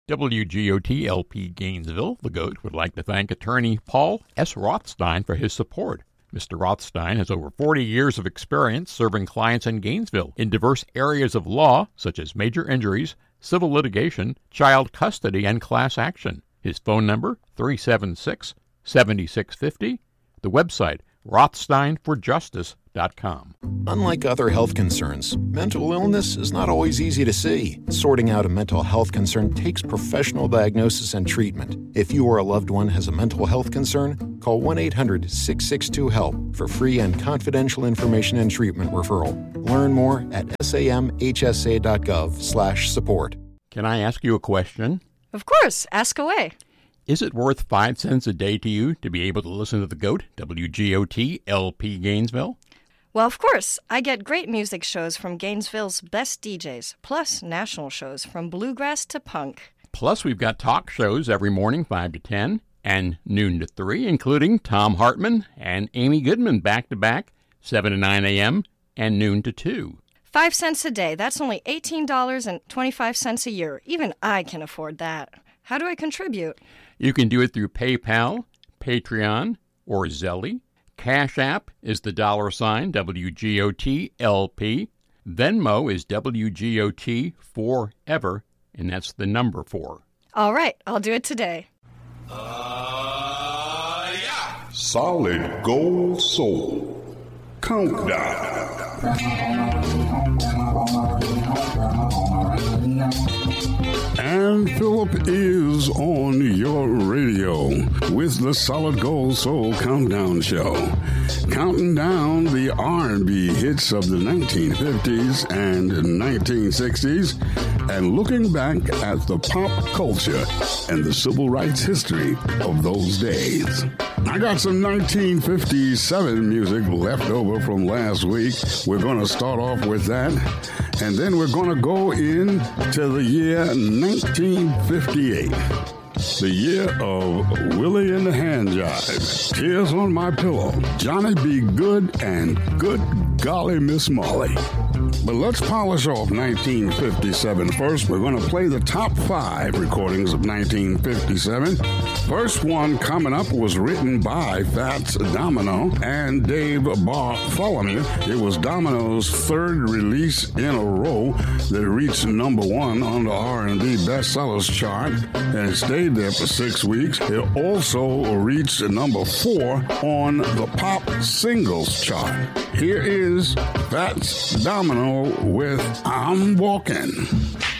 WGOT-LP Gainesville, the GOAT, would like to thank attorney Paul S. Rothstein for his support. Mr. Rothstein has over 40 years of experience serving clients in Gainesville in diverse areas of law, such as major injuries, civil litigation, child custody, and class action. His phone number, 376-7650. The website, rothsteinforjustice.com. Unlike other health concerns, mental illness is not always easy to see. Sorting out a mental health concern takes professional diagnosis and treatment. If you or a loved one has a mental health concern, call 1-800-662-HELP for free and confidential information and treatment referral. Learn more at samhsa.gov/support. Can I ask you a question? Of course, ask away. Is it worth 5 cents a day to you to be able to listen to the GOAT, WGOT-LP Gainesville? Well, of course. I get great music shows from Gainesville's best DJs, plus national shows from bluegrass to punk. Plus, we've got talk shows every morning, 5 to 10, and noon to 3, including Tom Hartman and Amy Goodman back-to-back, 7 to 9 a.m. and noon to 2. 5 cents a day. That's only $18.25 a year. Even I can afford that. How do I contribute? You can do it through PayPal, Patreon, or Zelle. Cash App is the $ WGOT-LP. Venmo is WGOT Forever, and that's the number 4. All right, I'll do it today. Yeah. Solid Gold Soul Countdown. And Philip is on your radio with the Solid Gold Soul Countdown Show, counting down the R&B hits of the 1950s and 1960s, and looking back at the pop culture and the civil rights history of those days. I got some 1957 music left over from last week. We're going to start off with that. And then we're going to go into the year 1958. The year of Willie and the Hand Jive, Tears on My Pillow, Johnny B. Good, and Good Golly Miss Molly. But let's polish off 1957 first. We're going to play the top 5 recordings of 1957. First one coming up was written by Fats Domino and Dave Bartholomew. It was Domino's 3rd release in a row that reached number 1 on the R&B bestsellers chart, and it stayed there for 6 weeks. It also reached number 4 on the pop singles chart. Here is Fats Domino with I'm Walking.